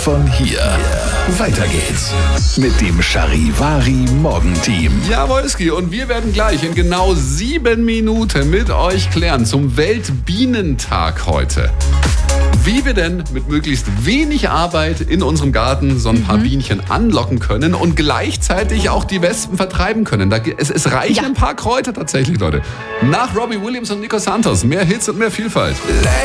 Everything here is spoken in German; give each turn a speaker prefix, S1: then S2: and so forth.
S1: Von hier. Weiter geht's mit dem Charivari Morgenteam.
S2: Ja, Wolski, und wir werden gleich in genau 7 Minuten mit euch klären zum Weltbienentag heute, wie wir denn mit möglichst wenig Arbeit in unserem Garten so ein paar Bienchen anlocken können und gleichzeitig auch die Wespen vertreiben können. Es reichen ein paar Kräuter tatsächlich, Leute. Nach Robbie Williams und Nico Santos. Mehr Hits und mehr Vielfalt.